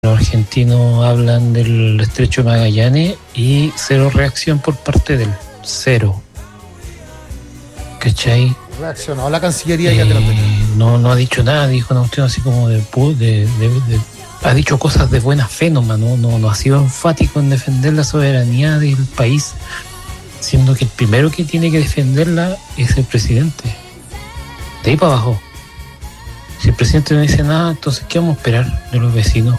Los argentinos hablan del estrecho de Magallanes y cero reacción por parte del cero. ¿Cachai? Reaccionó la Cancillería ya te lo tenía. No ha dicho nada, dijo una cuestión así como ha dicho cosas de buena fe nomás, no ha sido enfático en defender la soberanía del país, siendo que el primero que tiene que defenderla es el presidente. De ahí para abajo. Si el presidente no dice nada, entonces ¿qué vamos a esperar de los vecinos?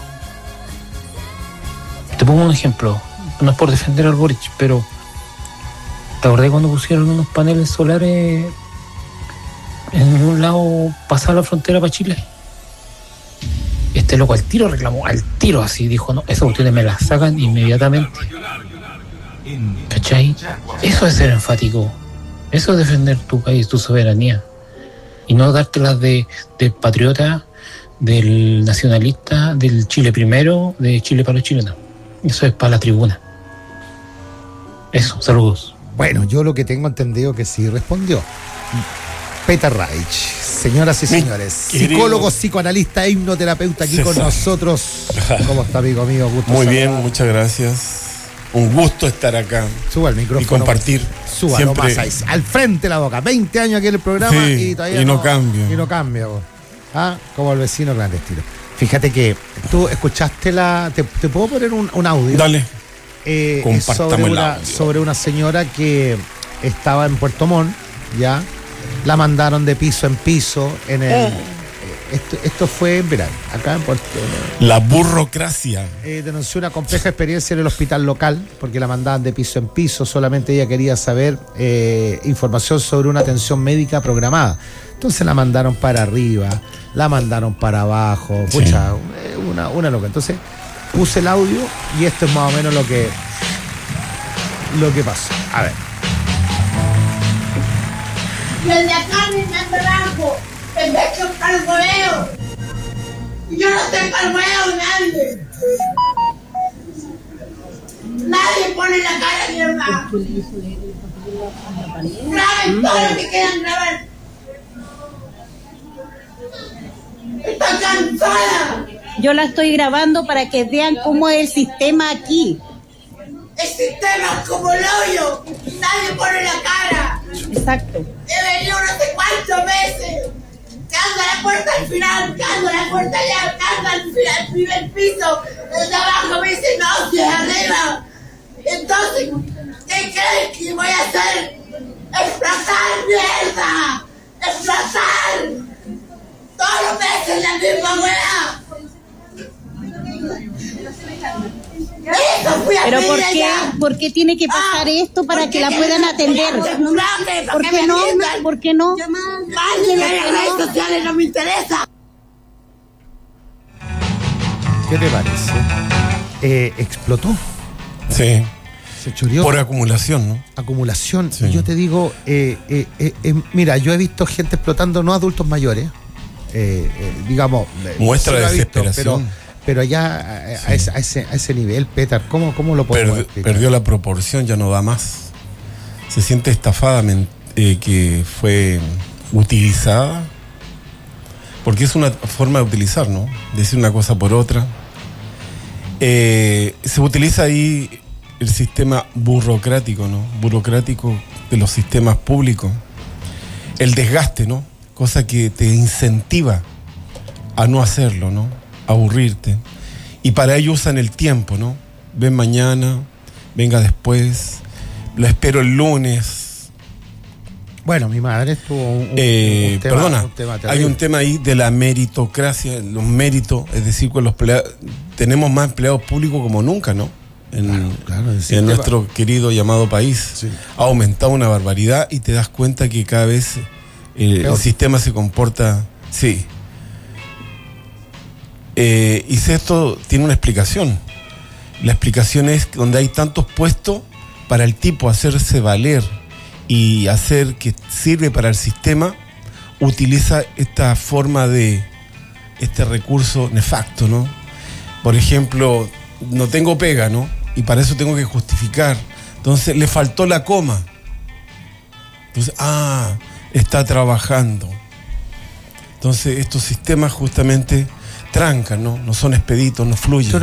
Te pongo un ejemplo, no es por defender al Boric, pero ¿te acordás cuando pusieron unos paneles solares en un lado pasar la frontera para Chile? Este loco al tiro reclamó, al tiro así, dijo, no, esas cuestiones me las sacan inmediatamente. ¿Cachai? Eso es ser enfático, eso es defender tu país, tu soberanía, y no dártelas del patriota, del nacionalista, del Chile primero, de Chile para los chilenos. Eso es para la tribuna. Eso, saludos. Bueno, yo lo que tengo entendido que sí respondió. Peter Reich, señoras y señores, psicólogo, psicoanalista e hipnoterapeuta aquí con nosotros. ¿Cómo está, amigo mío? Gusto muy saludar. Bien, muchas gracias. Un gusto estar acá. Suba el micrófono. Y compartir. Súbalo más ahí, al frente de la boca. 20 años aquí en el programa, sí, y todavía no cambia. Y no cambia. ¿Ah? Como el vecino clandestino. Fíjate que tú escuchaste ¿Te puedo poner un audio? Dale. Sobre una señora que estaba en Puerto Montt, ya. La mandaron de piso en piso en el... Esto fue en verano, acá en Puerto Montt. La burocracia. Denunció una compleja experiencia en el hospital local porque la mandaban de piso en piso. Solamente ella quería saber información sobre una atención médica programada. Entonces la mandaron para arriba, la mandaron para abajo. Sí. Pucha, una loca. Entonces puse el audio y esto es más o menos lo que pasó. A ver. Desde acá me ando abajo, me echo para el huevo. Y yo no estoy para el huevo, nadie. Nadie pone la cara de verdad. Graben todo lo que quieran grabar. Estoy cansada. Yo la estoy grabando para que vean cómo es el sistema aquí. El sistema es como el hoyo. Nadie pone la cara. Exacto. He venido no sé cuántas veces. Que anda la puerta al final, que anda la puerta allá, que anda al primer piso. Desde abajo me dice no, si es arriba. Entonces, ¿qué crees que voy a hacer? ¡Explotar, mierda! ¡Explotar! Todos los meses la misma wea. Pero ¿por qué tiene que pasar esto para que la puedan atender? ¿Por qué no? Mándenme a las redes sociales, no me interesa. ¿Qué te parece? Explotó. Sí. Se choreó. Por acumulación, ¿no? Acumulación. Sí. Y yo te digo, mira, yo he visto gente explotando, no adultos mayores, digamos. Muestra de desesperación. Visto, pero allá a ese nivel, Peter, ¿cómo lo podemos explicar? Perdió la proporción, ya no da más. Se siente estafada, que fue utilizada, porque es una forma de utilizar, ¿no? Decir una cosa por otra. Se utiliza ahí el sistema burocrático, ¿no? Burocrático de los sistemas públicos. El desgaste, ¿no? Cosa que te incentiva a no hacerlo, ¿no? Aburrirte. Y para ello usan el tiempo, ¿no? Ven mañana, venga después, la espero el lunes. Bueno, mi madre estuvo un tema hay un tema ahí de la meritocracia, los méritos, es decir, con los tenemos más empleados públicos como nunca, ¿no? En nuestro querido llamado país. Sí. Ha aumentado una barbaridad y te das cuenta que cada vez el sistema se comporta, sí. Y esto tiene una explicación. La explicación es que donde hay tantos puestos para el tipo hacerse valer y hacer que sirve para el sistema, utiliza esta forma de este recurso nefasto, ¿no? Por ejemplo, no tengo pega, ¿no? Y para eso tengo que justificar. Entonces le faltó la coma. Entonces, está trabajando. Entonces estos sistemas justamente trancan, ¿no? No son expeditos, no fluyen.